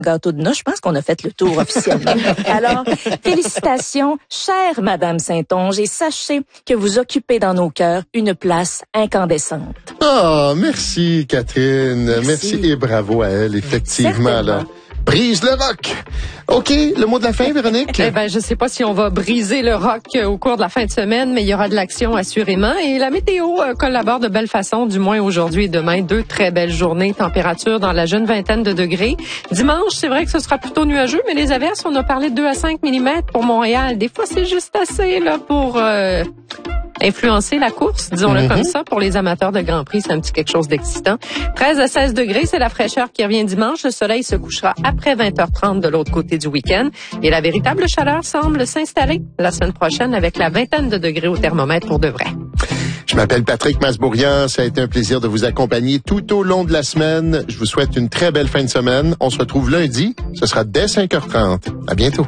gâteau de noix, je pense qu'on a fait le tour officiellement. Alors, félicitations, chère Madame Saint-Onge, et sachez que vous occupez dans nos cœurs une place incandescente. Oh, merci Catherine. Merci et bravo à elle, effectivement. Là. Brise le rock. OK, le mot de la fin, Véronique? Je sais pas si on va briser le rock au cours de la fin de semaine, mais il y aura de l'action assurément. Et la météo collabore de belle façon, du moins aujourd'hui et demain. 2 très belles journées, température dans la jeune vingtaine de degrés. Dimanche, c'est vrai que ce sera plutôt nuageux, mais les averses, on a parlé de 2 à 5 mm pour Montréal. Des fois, c'est juste assez là pour influencer la course, disons-le comme ça. Pour les amateurs de Grand Prix, c'est un petit quelque chose d'excitant. 13 à 16 degrés, c'est la fraîcheur qui revient dimanche. Le soleil se couchera après 20h30 de l'autre côté du week-end. Et la véritable chaleur semble s'installer la semaine prochaine avec la vingtaine de degrés au thermomètre pour de vrai. Je m'appelle Patrick Masbourian. Ça a été un plaisir de vous accompagner tout au long de la semaine. Je vous souhaite une très belle fin de semaine. On se retrouve lundi. Ce sera dès 5h30. À bientôt.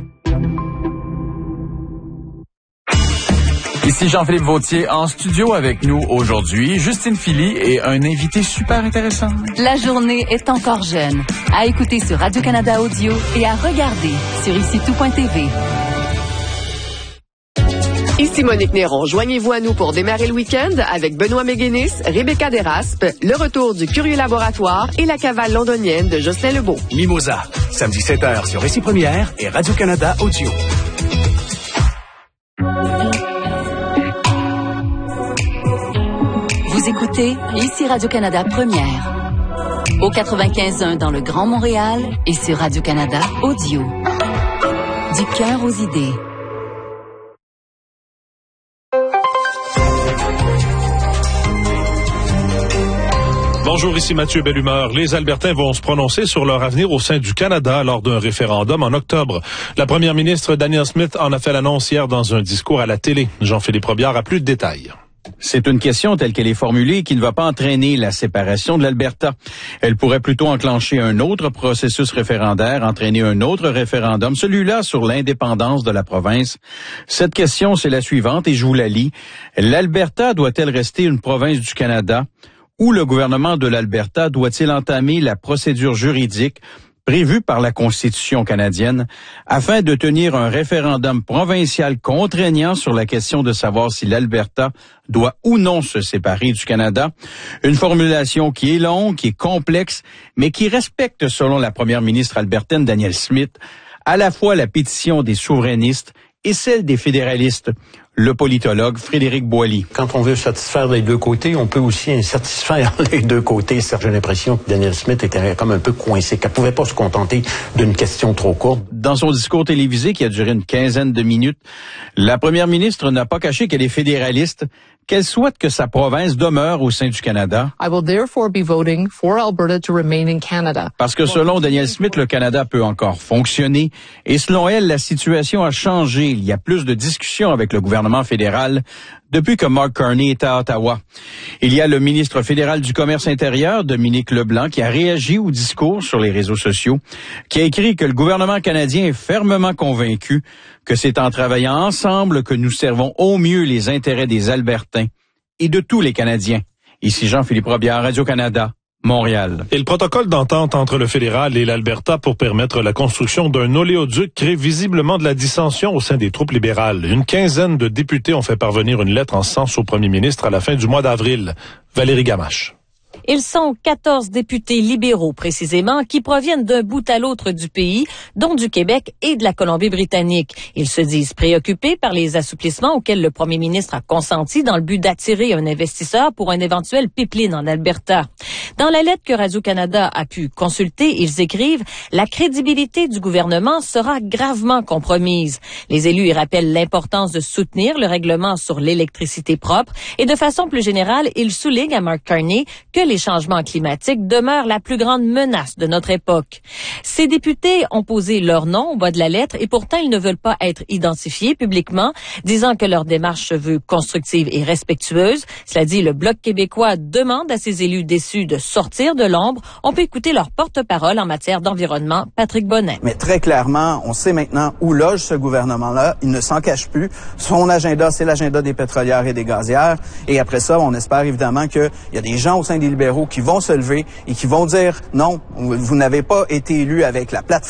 Ici Jean-Philippe Vautier en studio avec nous aujourd'hui. Justine Philly et un invité super intéressant. La journée est encore jeune. À écouter sur Radio-Canada Audio et à regarder sur ici-tout.tv. Ici Monique Néron. Joignez-vous à nous pour démarrer le week-end avec Benoît Méguénis, Rebecca Desraspes, le retour du Curieux Laboratoire et la cavale londonienne de Jocelyn Lebeau. Mimosa, samedi 7h sur Ici Première et Radio-Canada Audio. Vous écoutez Ici Radio-Canada Première. Au 95.1 dans le Grand Montréal et sur Radio-Canada Audio. Du cœur aux idées. Bonjour, ici Mathieu Bellumeur. Les Albertains vont se prononcer sur leur avenir au sein du Canada lors d'un référendum en octobre. La première ministre Danielle Smith en a fait l'annonce hier dans un discours à la télé. Jean-Philippe Robillard a plus de détails. C'est une question telle qu'elle est formulée qui ne va pas entraîner la séparation de l'Alberta. Elle pourrait plutôt enclencher un autre processus référendaire, entraîner un autre référendum, celui-là sur l'indépendance de la province. Cette question, c'est la suivante et je vous la lis. L'Alberta doit-elle rester une province du Canada ou le gouvernement de l'Alberta doit-il entamer la procédure juridique prévue par la Constitution canadienne afin de tenir un référendum provincial contraignant sur la question de savoir si l'Alberta doit ou non se séparer du Canada. Une formulation qui est longue, qui est complexe, mais qui respecte, selon la première ministre albertaine Danielle Smith, à la fois la pétition des souverainistes et celle des fédéralistes. Le politologue Frédéric Boily. Quand on veut satisfaire les deux côtés, on peut aussi insatisfaire les deux côtés. J'ai l'impression que Danielle Smith était comme un peu coincée, qu'elle pouvait pas se contenter d'une question trop courte. Dans son discours télévisé qui a duré une quinzaine de minutes, la première ministre n'a pas caché qu'elle est fédéraliste, qu'elle souhaite que sa province demeure au sein du Canada. I will therefore be voting for Alberta to remain in Canada. Parce que selon Danielle Smith, le Canada peut encore fonctionner et selon elle, la situation a changé. Il y a plus de discussions avec le gouvernement fédéral depuis que Mark Carney est à Ottawa. Il y a le ministre fédéral du Commerce intérieur, Dominique Leblanc, qui a réagi au discours sur les réseaux sociaux, qui a écrit que le gouvernement canadien est fermement convaincu que c'est en travaillant ensemble que nous servons au mieux les intérêts des Albertains et de tous les Canadiens. Ici Jean-Philippe Robillard, Radio-Canada, Montréal. Et le protocole d'entente entre le fédéral et l'Alberta pour permettre la construction d'un oléoduc crée visiblement de la dissension au sein des troupes libérales. Une quinzaine de députés ont fait parvenir une lettre en ce sens au premier ministre à la fin du mois d'avril. Valérie Gamache. Ils sont 14 députés libéraux, précisément, qui proviennent d'un bout à l'autre du pays, dont du Québec et de la Colombie-Britannique. Ils se disent préoccupés par les assouplissements auxquels le premier ministre a consenti dans le but d'attirer un investisseur pour un éventuel pipeline en Alberta. Dans la lettre que Radio-Canada a pu consulter, ils écrivent « La crédibilité du gouvernement sera gravement compromise ». Les élus y rappellent l'importance de soutenir le règlement sur l'électricité propre et de façon plus générale, ils soulignent à Mark Carney que les changements climatiques demeurent la plus grande menace de notre époque. Ces députés ont posé leur nom au bas de la lettre et pourtant ils ne veulent pas être identifiés publiquement, disant que leur démarche se veut constructive et respectueuse. Cela dit, le Bloc québécois demande à ses élus déçus de sortir de l'ombre. On peut écouter leur porte-parole en matière d'environnement, Patrick Bonnet. Mais très clairement, on sait maintenant où loge ce gouvernement-là. Il ne s'en cache plus. Son agenda, c'est l'agenda des pétrolières et des gazières. Et après ça, on espère évidemment qu'il y a des gens au sein des libéraux qui vont se lever et qui vont dire non, vous n'avez pas été élu avec la plateforme